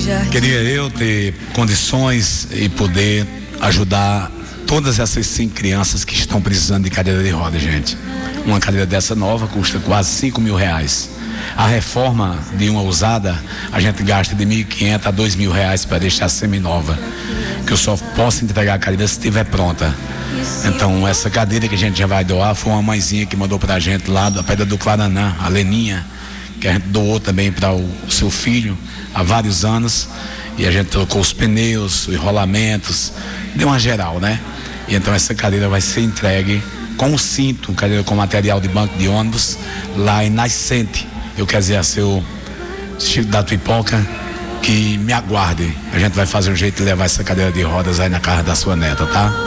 Queria eu ter condições e poder ajudar todas essas 5 crianças que estão precisando de cadeira de roda, gente. Uma cadeira dessa nova custa quase R$5.000. A reforma de uma usada, a gente gasta de R$1.500 a R$2.000 para deixar semi-nova. Que eu só posso entregar a cadeira se estiver pronta. Então, essa cadeira que a gente já vai doar foi uma mãezinha que mandou pra gente lá da Pedra do Claranã, a Leninha, que a gente doou também para o seu filho há vários anos. E a gente trocou os pneus, os enrolamentos, deu uma geral, né? E então essa cadeira vai ser entregue com o cinto, cadeira com material de banco de ônibus, lá em Nascente. Eu quero dizer a seu Chico da Tuipoca que me aguarde. A gente vai fazer um jeito de levar essa cadeira de rodas aí na casa da sua neta, tá?